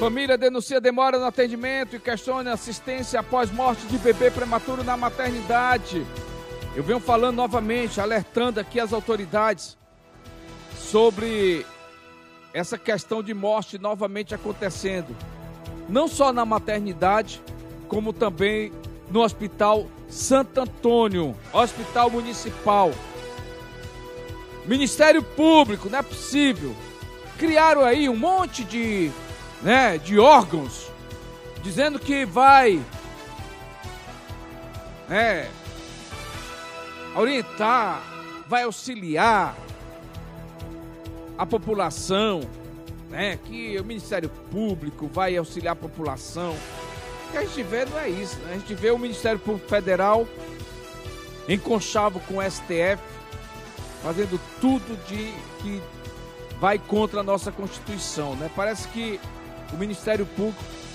Família denuncia demora no atendimento e questiona assistência após morte de bebê prematuro na maternidade. Eu venho falando novamente, alertando aqui as autoridades sobre essa questão de morte novamente acontecendo. Não só na maternidade, como também no Hospital Santo Antônio, Hospital Municipal. Ministério Público, não é possível. Criaram aí um monte de órgãos, dizendo que vai orientar, vai auxiliar a população, que o Ministério Público vai auxiliar a população. O que a gente vê não é isso, né? A gente vê o Ministério Público Federal em conchavo com o STF, fazendo tudo que vai contra a nossa Constituição, né? Parece que o Ministério Público